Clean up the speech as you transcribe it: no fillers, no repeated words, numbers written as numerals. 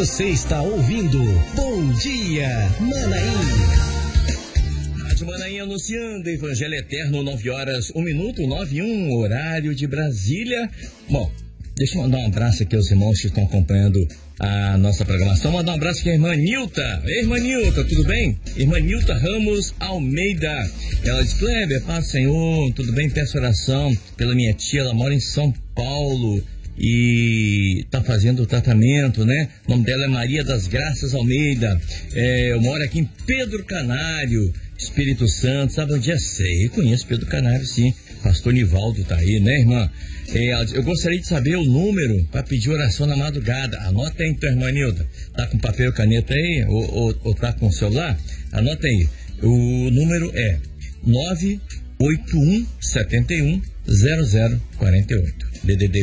Você está ouvindo Bom Dia Manaim. Rádio Manaim anunciando Evangelho Eterno, 9h01, 9h01, horário de Brasília. Bom, deixa eu mandar um abraço aqui aos irmãos que estão acompanhando a nossa programação. Mandar um abraço aqui à irmã Nilta. Ei, irmã Nilta, tudo bem? Irmã Nilta Ramos Almeida. Ela diz: Kleber, paz do Senhor, tudo bem? Peço oração pela minha tia, ela mora em São Paulo e tá fazendo o tratamento, né? O nome dela é Maria das Graças Almeida. Eu moro aqui em Pedro Canário, Espírito Santo. Sabe onde é? Sei, conheço Pedro Canário, sim. Pastor Nivaldo tá aí, né, irmã? Eu gostaria de saber o número para pedir oração na madrugada. Anota aí, então, irmã Nilda. Tá com papel e caneta aí? Ou tá com o celular? Anota aí. O número é 981 71 0048. DDD